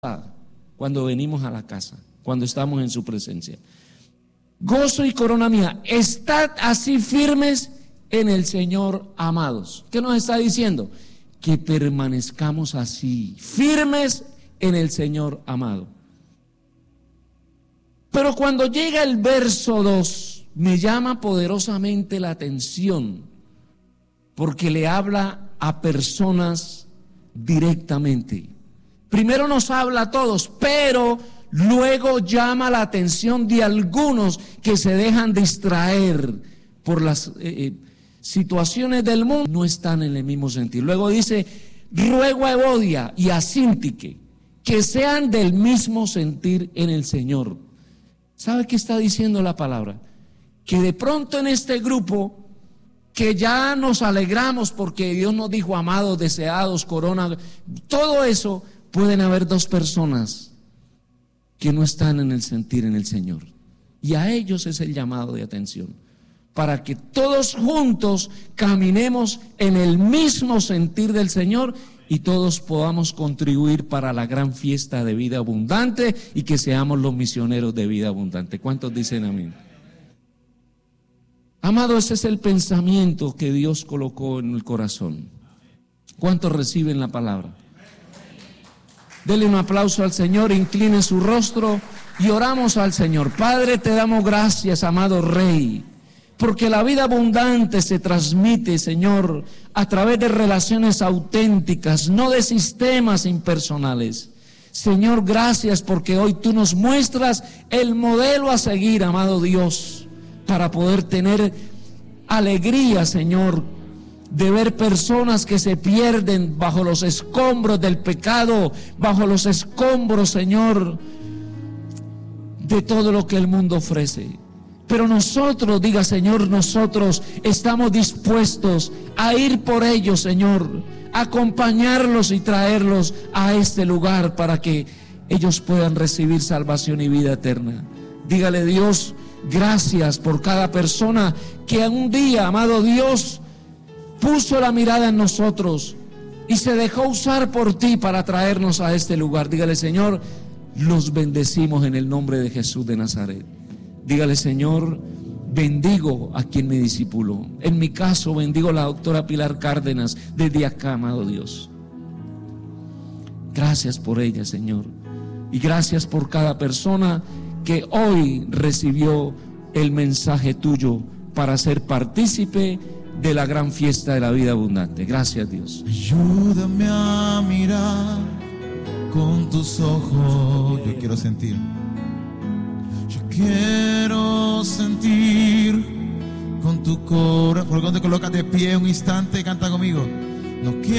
cuando venimos a la casa, cuando estamos en su presencia. Gozo y corona mía, estad así firmes en el Señor, amados. ¿Qué nos está diciendo? Que permanezcamos así, firmes en el Señor, amado. Pero cuando llega el verso 2, me llama poderosamente la atención, porque le habla a personas directamente. Primero nos habla a todos, pero luego llama la atención de algunos que se dejan distraer por las situaciones del mundo, no están en el mismo sentido. Luego dice, ruego a Evodia y a Síntique que sean del mismo sentir en el Señor. ¿Sabe qué está diciendo la palabra? Que de pronto en este grupo, que ya nos alegramos porque Dios nos dijo amados, deseados, corona, todo eso, pueden haber dos personas que no están en el sentir en el Señor. Y a ellos es el llamado de atención, para que todos juntos caminemos en el mismo sentir del Señor y todos podamos contribuir para la gran fiesta de vida abundante y que seamos los misioneros de vida abundante. ¿Cuántos dicen amén? Amado, ese es el pensamiento que Dios colocó en el corazón. ¿Cuántos reciben la palabra? Dele un aplauso al Señor, incline su rostro y oramos al Señor. Padre, te damos gracias, amado Rey, porque la vida abundante se transmite, Señor, a través de relaciones auténticas, no de sistemas impersonales. Señor, gracias porque hoy tú nos muestras el modelo a seguir, amado Dios, para poder tener alegría, Señor, de ver personas que se pierden bajo los escombros del pecado, bajo los escombros, Señor, de todo lo que el mundo ofrece. Pero nosotros, diga Señor, nosotros estamos dispuestos a ir por ellos, Señor, acompañarlos y traerlos a este lugar para que ellos puedan recibir salvación y vida eterna. Dígale, Dios, gracias por cada persona que un día, amado Dios, puso la mirada en nosotros y se dejó usar por ti para traernos a este lugar. Dígale, Señor, los bendecimos en el nombre de Jesús de Nazaret. Dígale, Señor, bendigo a quien me discipuló. En mi caso, bendigo a la doctora Pilar Cárdenas desde acá, amado Dios. Gracias por ella, Señor. Y gracias por cada persona que hoy recibió el mensaje tuyo para ser partícipe de la gran fiesta de la vida abundante. Gracias, Dios. Ayúdame a mirar con tus ojos. Yo quiero sentir. Yo quiero sentir con tu corazón. ¿Por qué no te colocas de pie un instante? Canta conmigo. No quiero